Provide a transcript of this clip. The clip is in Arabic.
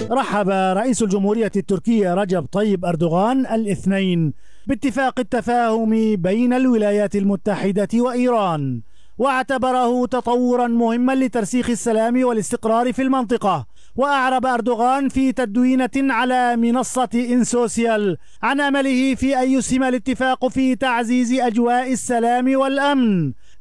رحب رئيس الجمهورية التركية رجب طيب أردوغان الاثنين باتفاق التفاهم بين الولايات المتحدة وإيران، واعتبره تطورا مهما لترسيخ السلام والاستقرار في المنطقة. وأعرب أردوغان في تدوينة على منصة إنسوسيال عن أمله في أن يسهم الاتفاق في تعزيز أجواء السلام والأمن